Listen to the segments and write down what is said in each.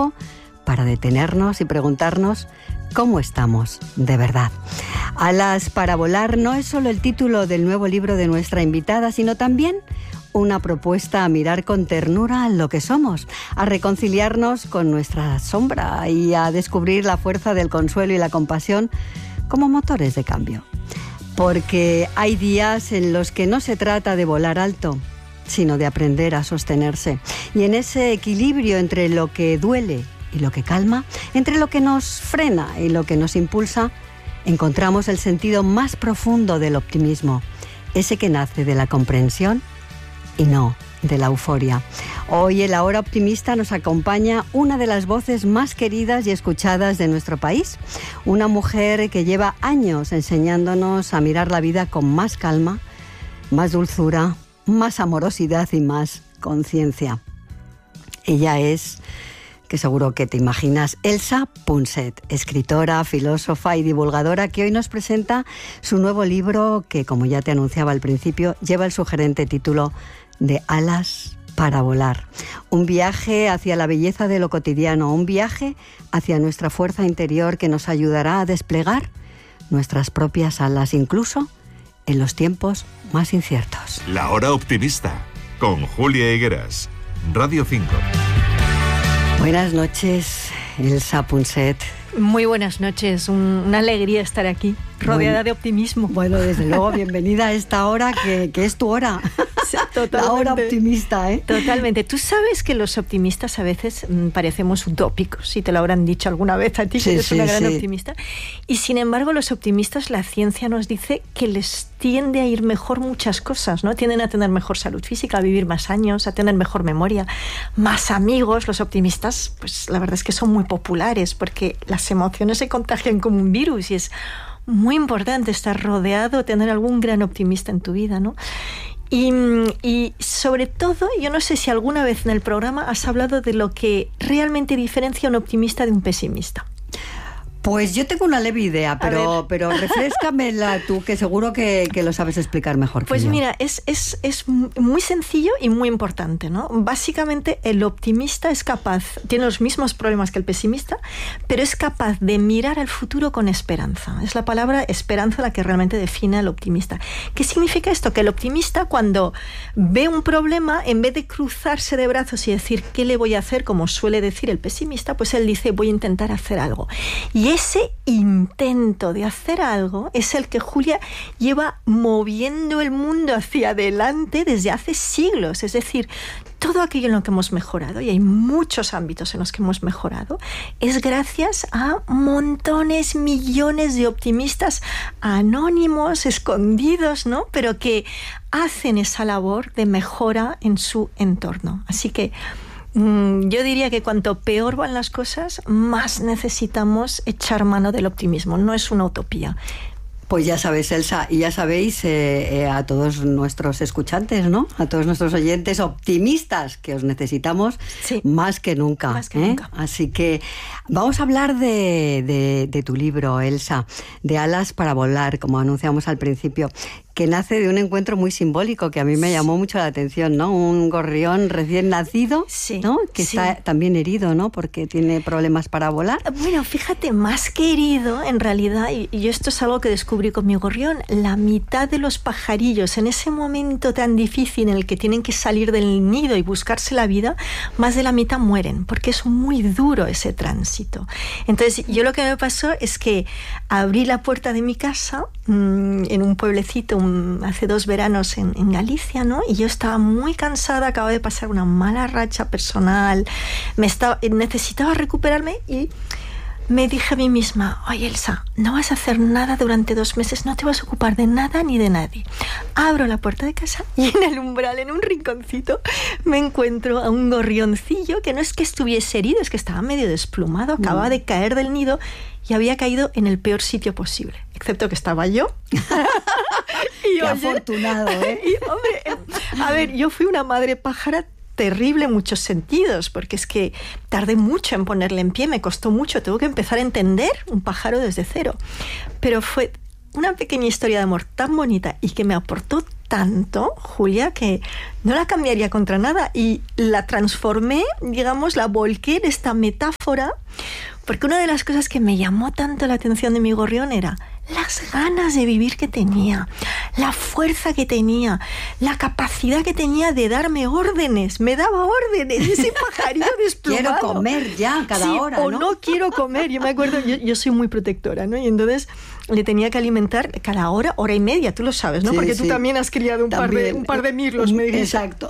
tiempo para detenernos y preguntarnos cómo estamos de verdad. Alas para volar no es solo el título del nuevo libro de nuestra invitada, sino también una propuesta a mirar con ternura lo que somos, a reconciliarnos con nuestra sombra y a descubrir la fuerza del consuelo y la compasión como motores de cambio. Porque hay días en los que no se trata de volar alto, sino de aprender a sostenerse. Y en ese equilibrio entre lo que duele y lo que calma, entre lo que nos frena y lo que nos impulsa, encontramos el sentido más profundo del optimismo, ese que nace de la comprensión y no de la euforia. Hoy en La Hora Optimista nos acompaña una de las voces más queridas y escuchadas de nuestro país, una mujer que lleva años enseñándonos a mirar la vida con más calma, más dulzura, más amorosidad y más conciencia. Ella es, que seguro que te imaginas, Elsa Punset, escritora, filósofa y divulgadora, que hoy nos presenta su nuevo libro que, como ya te anunciaba al principio, lleva el sugerente título de Alas para volar. Un viaje hacia la belleza de lo cotidiano, un viaje hacia nuestra fuerza interior que nos ayudará a desplegar nuestras propias alas, incluso en los tiempos más inciertos. La Hora Optimista, con Julia Higueras, Radio 5. Buenas noches, Elsa Punset. Muy buenas noches, una alegría estar aquí, rodeada de optimismo. Bueno, desde luego, bienvenida a esta hora que es tu hora. Sí, totalmente. La hora optimista, ¿eh? Totalmente. Tú sabes que los optimistas a veces parecemos utópicos, si te lo habrán dicho alguna vez a ti, que eres una gran optimista. Y sin embargo, los optimistas, la ciencia nos dice que les tiende a ir mejor muchas cosas, ¿no? Tienden a tener mejor salud física, a vivir más años, a tener mejor memoria, más amigos. Los optimistas, pues la verdad es que son muy populares porque las emociones se contagian como un virus y es muy importante estar rodeado, tener algún gran optimista en tu vida, ¿no? Y sobre todo, yo no sé si alguna vez en el programa has hablado de lo que realmente diferencia a un optimista de un pesimista. Pues yo tengo una leve idea, pero refréscamela tú, que seguro que lo sabes explicar mejor que yo. Pues mira, es muy sencillo y muy importante, ¿no? Básicamente, el optimista es capaz, tiene los mismos problemas que el pesimista, pero es capaz de mirar al futuro con esperanza. Es la palabra esperanza la que realmente define al optimista. ¿Qué significa esto? Que el optimista, cuando ve un problema, en vez de cruzarse de brazos y decir ¿qué le voy a hacer?, como suele decir el pesimista, pues él dice voy a intentar hacer algo. Y ese intento de hacer algo es el que Julia lleva moviendo el mundo hacia adelante desde hace siglos. Es decir, todo aquello en lo que hemos mejorado, y hay muchos ámbitos en los que hemos mejorado, es gracias a montones, millones de optimistas anónimos, escondidos, ¿no? Pero que hacen esa labor de mejora en su entorno. Así que yo diría que cuanto peor van las cosas, más necesitamos echar mano del optimismo. No es una utopía. Pues ya sabes, Elsa, y ya sabéis a todos nuestros escuchantes, ¿no? A todos nuestros oyentes optimistas, que os necesitamos más que nunca. Más que nunca. Así que vamos a hablar de tu libro, Elsa, de Alas para volar, como anunciamos al principio, que nace de un encuentro muy simbólico que a mí me llamó mucho la atención, ¿no? Un gorrión recién nacido, ¿no? Que está también herido, ¿no? Porque tiene problemas para volar. Bueno, fíjate, más que herido, en realidad, y esto es algo que descubrí con mi gorrión, la mitad de los pajarillos, en ese momento tan difícil en el que tienen que salir del nido y buscarse la vida, más de la mitad mueren, porque es muy duro ese tránsito. Entonces, yo lo que me pasó es que abrí la puerta de mi casa en un pueblecito hace 2 veranos en Galicia, ¿no? Y yo estaba muy cansada, acababa de pasar una mala racha personal, necesitaba recuperarme y me dije a mí misma, oye Elsa, no vas a hacer nada durante 2 meses, no te vas a ocupar de nada ni de nadie. Abro la puerta de casa y en el umbral, en un rinconcito, me encuentro a un gorrioncillo que no es que estuviese herido, es que estaba medio desplumado, acababa de caer del nido y había caído en el peor sitio posible, excepto que estaba yo. Qué afortunado, ¿eh? Y, hombre, a ver, yo fui una madre pájara terrible en muchos sentidos, porque es que tardé mucho en ponerle en pie, me costó mucho, tengo que empezar a entender un pájaro desde cero. Pero fue una pequeña historia de amor tan bonita y que me aportó tanto, Julia, que no la cambiaría contra nada, y la transformé, digamos, la volqué en esta metáfora, porque una de las cosas que me llamó tanto la atención de mi gorrión era las ganas de vivir que tenía, la fuerza que tenía, la capacidad que tenía de darme órdenes. Me daba órdenes, ese pajarillo desplumado. Quiero comer ya cada hora, o no quiero comer. Yo me acuerdo, yo soy muy protectora, ¿no? Y entonces le tenía que alimentar cada hora y media, tú lo sabes, ¿no? Sí, porque sí. tú también has criado un par de mirlos, me dijiste. Exacto.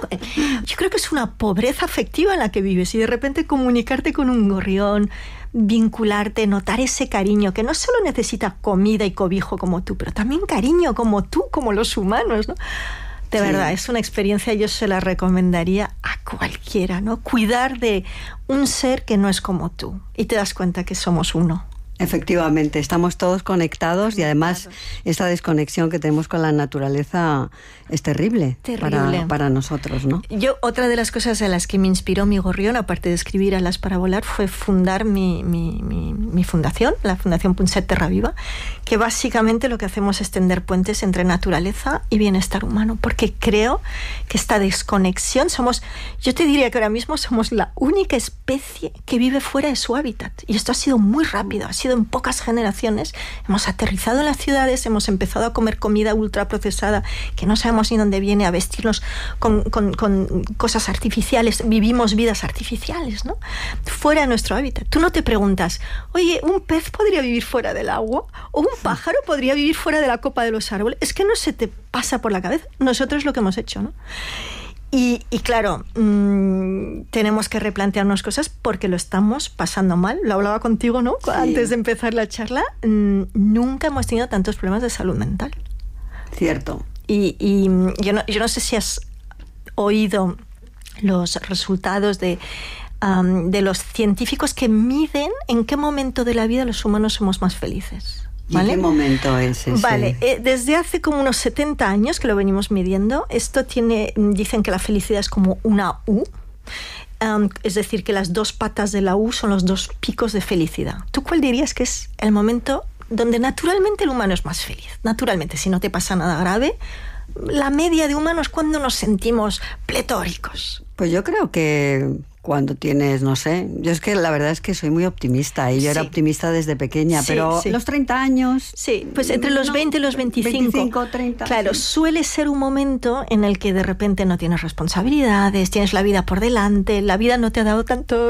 Yo creo que es una pobreza afectiva en la que vives, y de repente comunicarte con un gorrión, vincularte, notar ese cariño, que no solo necesita comida y cobijo como tú, pero también cariño como tú, como los humanos, ¿no? De verdad, es una experiencia, yo se la recomendaría a cualquiera, ¿no? Cuidar de un ser que no es como tú, y te das cuenta que somos uno. Efectivamente, estamos todos conectados, y además esta desconexión que tenemos con la naturaleza es terrible. Para nosotros, ¿no? Otra de las cosas a las que me inspiró mi gorrión, aparte de escribir Alas para volar, fue fundar mi fundación, la Fundación Punset Terra Viva, que básicamente lo que hacemos es tender puentes entre naturaleza y bienestar humano, porque creo que esta desconexión yo te diría que ahora mismo somos la única especie que vive fuera de su hábitat, y esto ha sido muy rápido, ha sido en pocas generaciones. Hemos aterrizado en las ciudades, hemos empezado a comer comida ultraprocesada que no sabemos ni dónde viene, a vestirnos con cosas artificiales, vivimos vidas artificiales, ¿no? Fuera de nuestro hábitat. Tú no te preguntas, oye, ¿un pez podría vivir fuera del agua? ¿O un pájaro podría vivir fuera de la copa de los árboles? Es que no se te pasa por la cabeza. Nosotros lo que hemos hecho, ¿no? Y claro, tenemos que replantearnos cosas porque lo estamos pasando mal. Lo hablaba contigo, ¿no? Sí. Antes de empezar la charla, nunca hemos tenido tantos problemas de salud mental. Cierto. Y yo no sé si has oído los resultados de los científicos que miden en qué momento de la vida los humanos somos más felices. ¿Vale? ¿Y qué momento es ese? Vale, desde hace como unos 70 años que lo venimos midiendo. Esto dicen que la felicidad es como una U, es decir, que las dos patas de la U son los dos picos de felicidad. ¿Tú cuál dirías que es el momento donde naturalmente el humano es más feliz? Naturalmente, si no te pasa nada grave, la media de humanos, ¿cuándo nos sentimos pletóricos? Pues yo creo que cuando tienes, no sé, yo es que la verdad es que soy muy optimista, y yo era optimista desde pequeña, pero los 30 años... Sí, pues entre los 20 y los 25, 30. Claro, sí. Suele ser un momento en el que de repente no tienes responsabilidades, tienes la vida por delante, la vida no te ha dado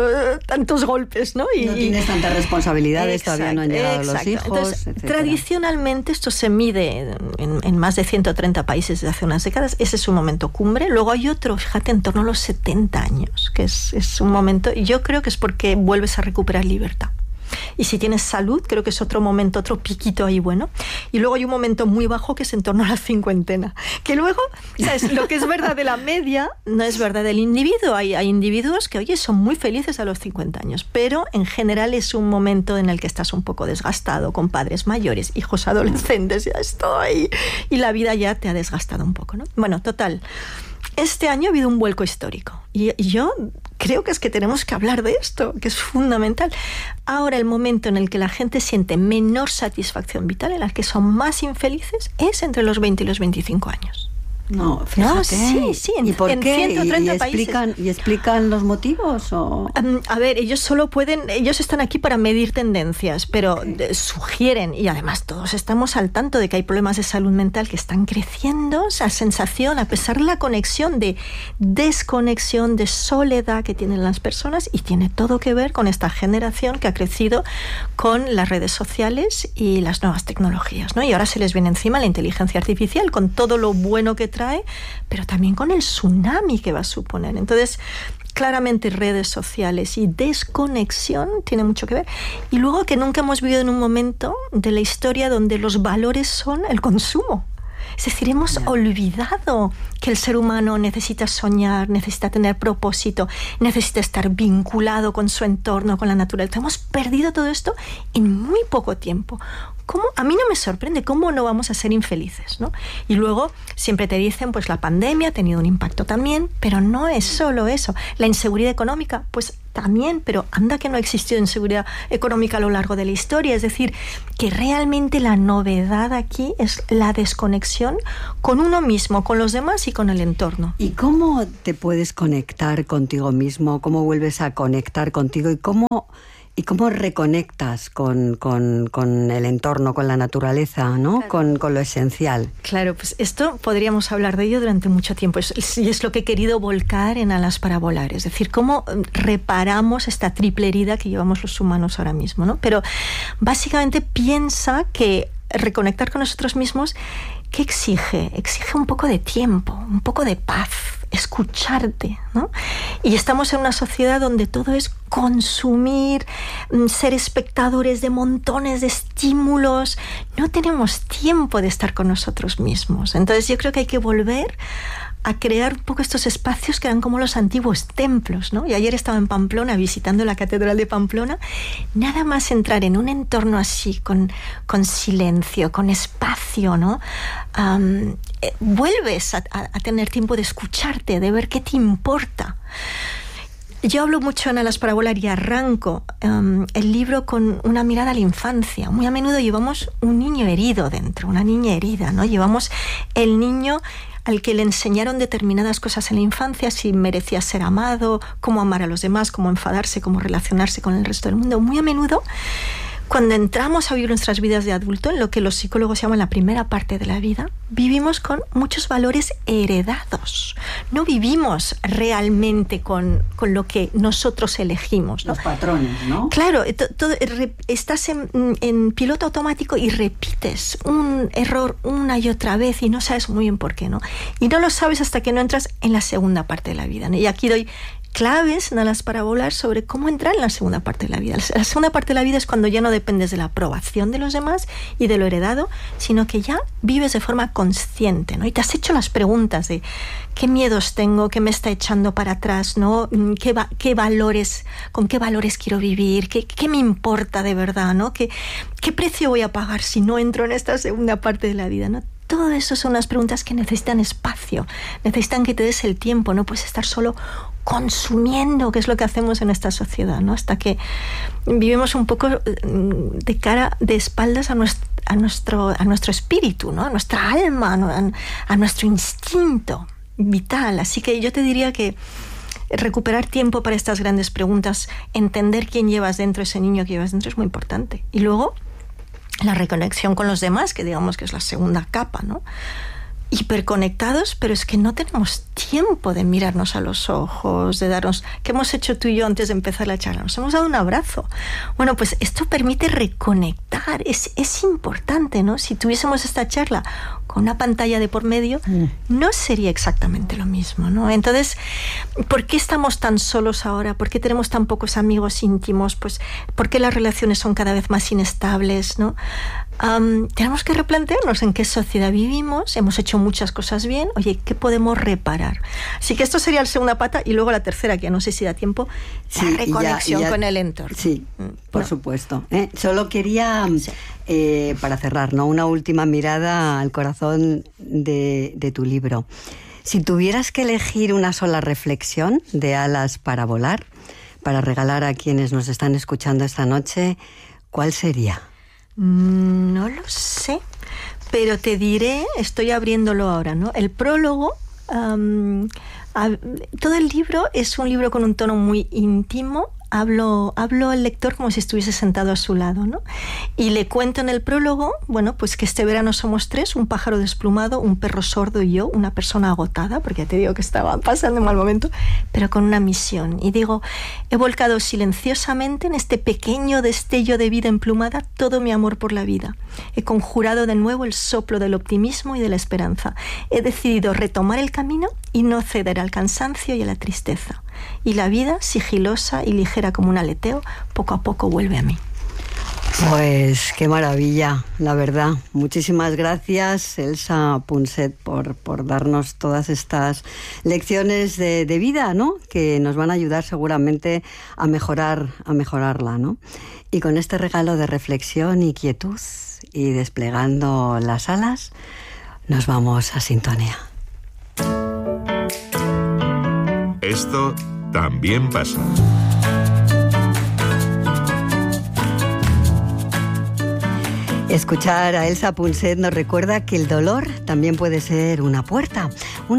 tantos golpes, ¿no? No tienes tantas responsabilidades, todavía no han llegado los hijos, Entonces, etcétera. Tradicionalmente esto se mide en más de 130 países desde hace unas décadas. Ese es un momento cumbre. Luego hay otro, fíjate, en torno a los 70 años, que es un momento, y yo creo que es porque vuelves a recuperar libertad. Y si tienes salud, creo que es otro momento, otro piquito ahí bueno. Y luego hay un momento muy bajo que es en torno a la cincuentena. Que luego, ¿sabes? Lo que es verdad de la media no es verdad del individuo. Hay individuos que, oye, son muy felices a los 50 años, pero en general es un momento en el que estás un poco desgastado, con padres mayores, hijos adolescentes, ya estoy. Y la vida ya te ha desgastado un poco, ¿no? Bueno, total. Este año ha habido un vuelco histórico. Y yo creo que es que tenemos que hablar de esto, que es fundamental. Ahora el momento en el que la gente siente menor satisfacción vital, en el que son más infelices, es entre los 20 y los 25 años. No, fíjate. No, sí, ¿Y por en qué? 130 países. ¿Y explican los motivos? ¿O? A ver, ellos están aquí para medir tendencias, pero sugieren, y además todos estamos al tanto de que hay problemas de salud mental que están creciendo, esa sensación, a pesar de la conexión, de desconexión, de soledad que tienen las personas, y tiene todo que ver con esta generación que ha crecido con las redes sociales y las nuevas tecnologías, ¿no? Y ahora se les viene encima la inteligencia artificial, con todo lo bueno que trae, pero también con el tsunami que va a suponer. Entonces, claramente redes sociales y desconexión tiene mucho que ver. Y luego que nunca hemos vivido en un momento de la historia donde los valores son el consumo. Es decir, hemos olvidado que el ser humano necesita soñar, necesita tener propósito, necesita estar vinculado con su entorno, con la naturaleza. Hemos perdido todo esto en muy poco tiempo. ¿cómo? A mí no me sorprende, ¿cómo no vamos a ser infelices, ¿no? Y luego siempre te dicen, pues la pandemia ha tenido un impacto también, pero no es solo eso. La inseguridad económica, pues también, pero anda que no ha existido inseguridad económica a lo largo de la historia. Es decir, que realmente la novedad aquí es la desconexión con uno mismo, con los demás y con el entorno. ¿Y cómo te puedes conectar contigo mismo? ¿Cómo vuelves a conectar contigo? ¿Y cómo reconectas con el entorno, con la naturaleza, ¿no? Claro. Con lo esencial. Claro, pues esto podríamos hablar de ello durante mucho tiempo. Y es lo que he querido volcar en Alas para volar. Es decir, cómo reparamos esta triple herida que llevamos los humanos ahora mismo, ¿no? Pero básicamente piensa que reconectar con nosotros mismos, ¿qué exige? Exige un poco de tiempo, un poco de paz, escucharte, ¿no? Y estamos en una sociedad donde todo es consumir, ser espectadores de montones de estímulos. No tenemos tiempo de estar con nosotros mismos. Entonces yo creo que hay que volver a crear un poco estos espacios que eran como los antiguos templos, ¿no? Y ayer estaba en Pamplona visitando la Catedral de Pamplona. Nada más entrar en un entorno así, con silencio, con espacio, ¿no? Vuelves a tener tiempo de escucharte, de ver qué te importa. Yo hablo mucho en Alas para volar y arranco el libro con una mirada a la infancia. Muy a menudo llevamos un niño herido dentro, una niña herida, ¿no? Llevamos el niño al que le enseñaron determinadas cosas en la infancia, si merecía ser amado, cómo amar a los demás, cómo enfadarse, cómo relacionarse con el resto del mundo. Muy a menudo, cuando entramos a vivir nuestras vidas de adulto, en lo que los psicólogos llaman la primera parte de la vida, vivimos con muchos valores heredados. No vivimos realmente con lo que nosotros elegimos, ¿no? Los patrones, ¿no? Claro, estás en piloto automático y repites un error una y otra vez y no sabes muy bien por qué, ¿no? Y no lo sabes hasta que no entras en la segunda parte de la vida, ¿no? Y aquí doy claves en Alas para volar sobre cómo entrar en la segunda parte de la vida. La segunda parte de la vida es cuando ya no dependes de la aprobación de los demás y de lo heredado, sino que ya vives de forma consciente, ¿no? Y te has hecho las preguntas de qué miedos tengo, qué me está echando para atrás, ¿no? ¿Qué valores, con qué valores quiero vivir? ¿Qué me importa de verdad, ¿no? ¿Qué precio voy a pagar si no entro en esta segunda parte de la vida, ¿no? Todo eso son unas preguntas que necesitan espacio, necesitan que te des el tiempo, no puedes estar solo consumiendo, que es lo que hacemos en esta sociedad, ¿no? Hasta que vivimos un poco de espaldas a nuestro espíritu, ¿no? A nuestra alma, a nuestro instinto vital. Así que yo te diría que recuperar tiempo para estas grandes preguntas, entender quién llevas dentro, ese niño que llevas dentro, es muy importante. Y luego la reconexión con los demás, que digamos que es la segunda capa, ¿no? Hiperconectados, pero es que no tenemos tiempo de mirarnos a los ojos, de darnos... ¿Qué hemos hecho tú y yo antes de empezar la charla? Nos hemos dado un abrazo. Bueno, pues esto permite reconectar. Es importante, ¿no? Si tuviésemos esta charla con una pantalla de por medio, no sería exactamente lo mismo, ¿no? Entonces, ¿por qué estamos tan solos ahora? ¿Por qué tenemos tan pocos amigos íntimos? Pues, ¿por qué las relaciones son cada vez más inestables, ¿no? Tenemos que replantearnos en qué sociedad vivimos. Hemos hecho muchas cosas bien. Oye, ¿qué podemos reparar? Así que esto sería la segunda pata. Y luego la tercera, que ya no sé si da tiempo, la reconexión con el entorno. Sí, por supuesto. Solo quería, para cerrar, ¿no? Una última mirada al corazón de tu libro. Si tuvieras que elegir una sola reflexión de Alas para volar, para regalar a quienes nos están escuchando esta noche, ¿cuál sería? No lo sé, pero te diré, estoy abriéndolo ahora, ¿no? El prólogo, todo el libro es un libro con un tono muy íntimo. Hablo al lector como si estuviese sentado a su lado, ¿no? Y le cuento en el prólogo, bueno, pues que este verano somos 3, un pájaro desplumado, un perro sordo y yo, una persona agotada, porque ya te digo que estaba pasando un mal momento, pero con una misión. Y digo, he volcado silenciosamente en este pequeño destello de vida emplumada todo mi amor por la vida. He conjurado de nuevo el soplo del optimismo y de la esperanza. He decidido retomar el camino y no ceder al cansancio y a la tristeza. Y la vida, sigilosa y ligera como un aleteo, poco a poco vuelve a mí. Pues qué maravilla, la verdad. Muchísimas gracias, Elsa Punset, por darnos todas estas lecciones de vida, ¿no? Que nos van a ayudar seguramente a mejorarla, ¿no? Y con este regalo de reflexión y quietud, y desplegando las alas, nos vamos a sintonía. Esto también pasa. Escuchar a Elsa Punset nos recuerda que el dolor también puede ser una puerta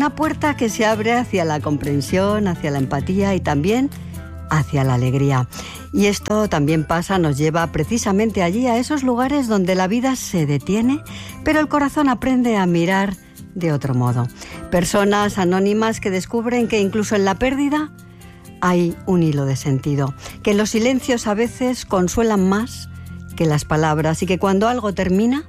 que se abre hacia la comprensión, hacia la empatía y también hacia la alegría. Y esto también pasa, nos lleva precisamente allí, a esos lugares donde la vida se detiene, pero el corazón aprende a mirar de otro modo. Personas anónimas que descubren que incluso en la pérdida hay un hilo de sentido, que los silencios a veces consuelan más que las palabras y que cuando algo termina,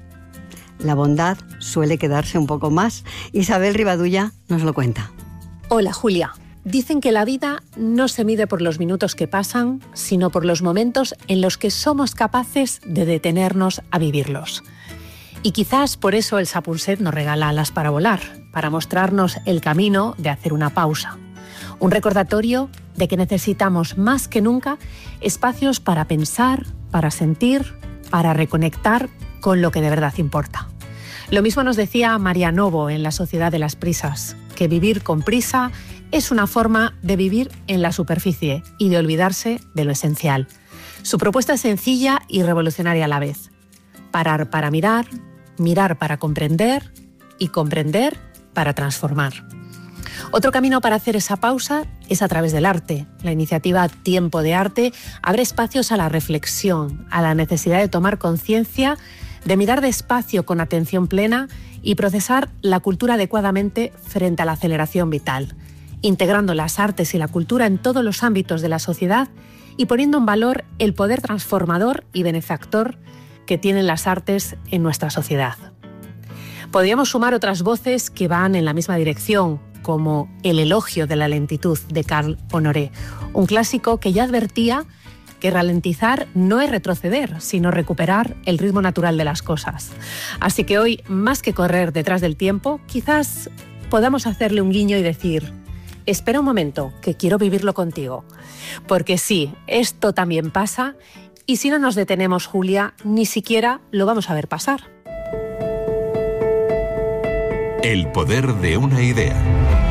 la bondad suele quedarse un poco más. Isabel Rivadulla nos lo cuenta. Hola, Julia. Dicen que la vida no se mide por los minutos que pasan, sino por los momentos en los que somos capaces de detenernos a vivirlos. Y quizás por eso Elsa Punset nos regala alas para volar, para mostrarnos el camino de hacer una pausa. Un recordatorio de que necesitamos más que nunca espacios para pensar, para sentir, para reconectar con lo que de verdad importa. Lo mismo nos decía María Novo en La sociedad de las prisas, que vivir con prisa es una forma de vivir en la superficie y de olvidarse de lo esencial. Su propuesta es sencilla y revolucionaria a la vez. Parar para mirar, mirar para comprender y comprender para transformar. Otro camino para hacer esa pausa es a través del arte. La iniciativa Tiempo de Arte abre espacios a la reflexión, a la necesidad de tomar conciencia, de mirar despacio con atención plena y procesar la cultura adecuadamente frente a la aceleración vital, integrando las artes y la cultura en todos los ámbitos de la sociedad y poniendo en valor el poder transformador y benefactor que tienen las artes en nuestra sociedad. Podríamos sumar otras voces que van en la misma dirección, como El elogio de la lentitud de Carl Honoré, un clásico que ya advertía que ralentizar no es retroceder, sino recuperar el ritmo natural de las cosas. Así que hoy, más que correr detrás del tiempo, quizás podamos hacerle un guiño y decir: espera un momento, que quiero vivirlo contigo. Porque sí, esto también pasa, y si no nos detenemos, Julia, ni siquiera lo vamos a ver pasar. El poder de una idea.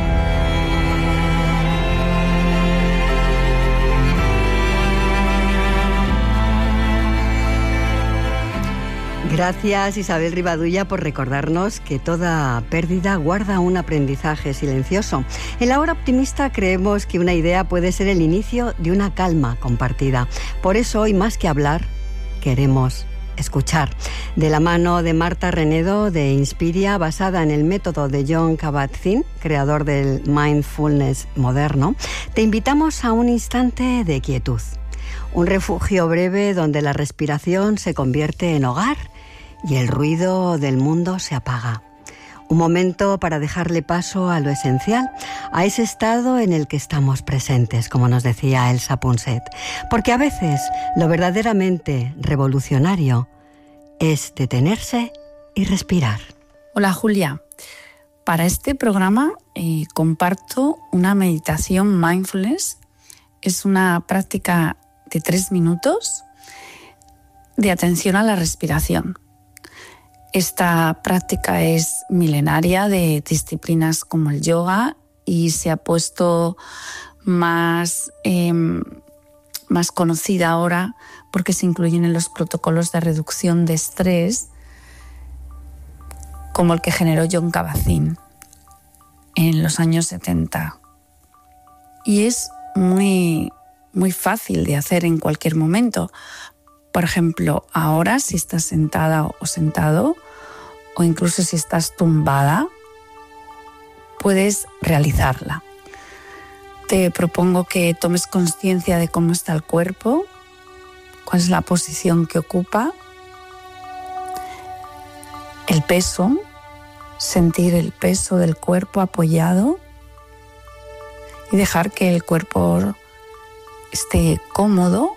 Gracias, Isabel Rivadulla, por recordarnos que toda pérdida guarda un aprendizaje silencioso. En la hora optimista creemos que una idea puede ser el inicio de una calma compartida. Por eso hoy, más que hablar, queremos escuchar. De la mano de Marta Renedo de Inspiria, basada en el método de Jon Kabat-Zinn, creador del mindfulness moderno, te invitamos a un instante de quietud. Un refugio breve donde la respiración se convierte en hogar y el ruido del mundo se apaga. Un momento para dejarle paso a lo esencial, a ese estado en el que estamos presentes, como nos decía Elsa Punset. Porque a veces lo verdaderamente revolucionario es detenerse y respirar. Hola, Julia. Para este programa comparto una meditación mindfulness. Es una práctica de 3 minutos de atención a la respiración. Esta práctica es milenaria de disciplinas como el yoga y se ha puesto más conocida ahora porque se incluyen en los protocolos de reducción de estrés como el que generó Jon Kabat-Zinn en los años 70. Y es muy fácil de hacer en cualquier momento. Por ejemplo, ahora si estás sentada o sentado, o incluso si estás tumbada, puedes realizarla. Te propongo que tomes conciencia de cómo está el cuerpo, cuál es la posición que ocupa, el peso, sentir el peso del cuerpo apoyado y dejar que el cuerpo esté cómodo,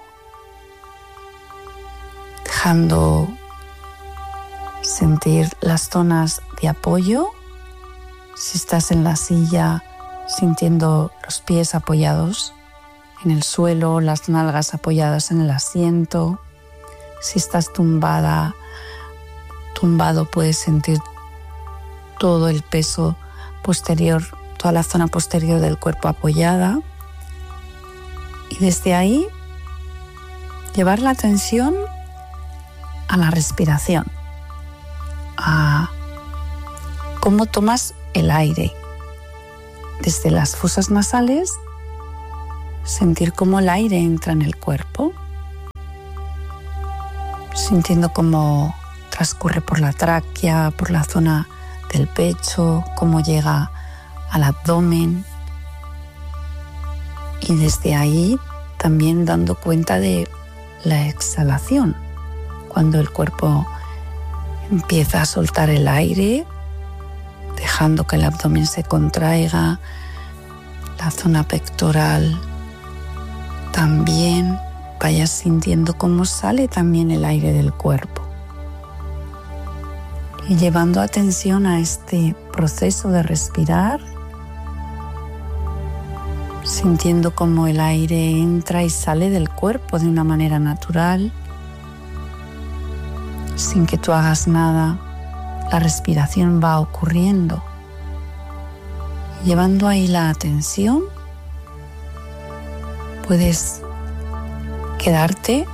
dejando sentir las zonas de apoyo. Si estás en la silla, sintiendo los pies apoyados en el suelo, las nalgas apoyadas en el asiento. Si estás tumbada, tumbado puedes sentir todo el peso posterior, toda la zona posterior del cuerpo apoyada. Y desde ahí llevar la atención a la respiración, a cómo tomas el aire. Desde las fosas nasales, sentir cómo el aire entra en el cuerpo, sintiendo cómo transcurre por la tráquea, por la zona del pecho, cómo llega al abdomen. Y desde ahí también dando cuenta de la exhalación, cuando el cuerpo empieza a soltar el aire, dejando que el abdomen se contraiga, la zona pectoral también, vayas sintiendo cómo sale también el aire del cuerpo. Y llevando atención a este proceso de respirar, sintiendo cómo el aire entra y sale del cuerpo de una manera natural, sin que tú hagas nada, la respiración va ocurriendo. Llevando ahí la atención, puedes quedarte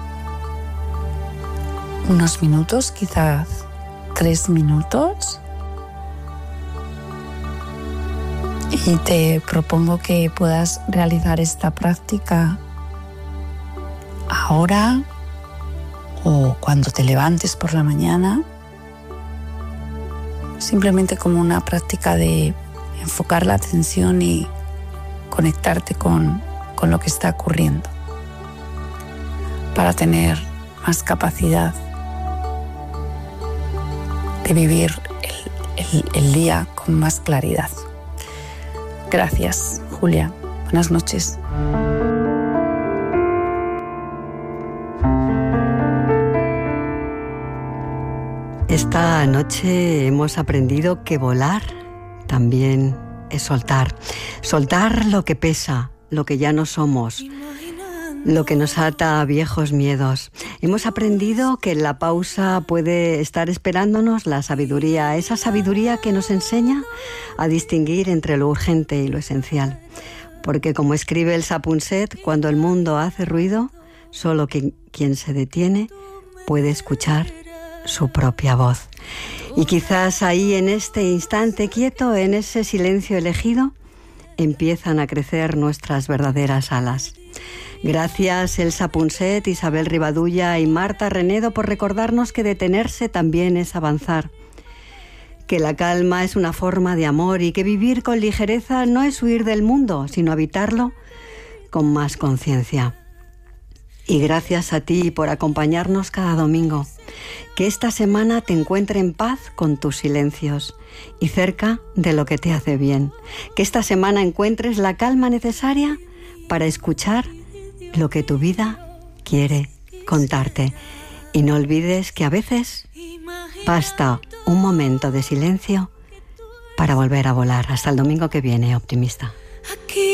unos minutos, quizás 3 minutos, y te propongo que puedas realizar esta práctica ahora o cuando te levantes por la mañana, simplemente como una práctica de enfocar la atención y conectarte con lo que está ocurriendo, para tener más capacidad de vivir el día con más claridad. Gracias, Julia. Buenas noches. Esta noche hemos aprendido que volar también es soltar. Soltar lo que pesa, lo que ya no somos, lo que nos ata a viejos miedos. Hemos aprendido que en la pausa puede estar esperándonos la sabiduría, esa sabiduría que nos enseña a distinguir entre lo urgente y lo esencial. Porque como escribe el Sapunset, cuando el mundo hace ruido, solo quien se detiene puede escuchar su propia voz. Y quizás ahí, en este instante quieto, en ese silencio elegido, empiezan a crecer nuestras verdaderas alas. Gracias Elsa Punset, Isabel Rivadulla y Marta Renedo por recordarnos que detenerse también es avanzar, que la calma es una forma de amor y que vivir con ligereza no es huir del mundo, sino habitarlo con más conciencia. Y gracias a ti por acompañarnos cada domingo. Que esta semana te encuentre en paz con tus silencios y cerca de lo que te hace bien. Que esta semana encuentres la calma necesaria para escuchar lo que tu vida quiere contarte. Y no olvides que a veces basta un momento de silencio para volver a volar. Hasta el domingo que viene, optimista.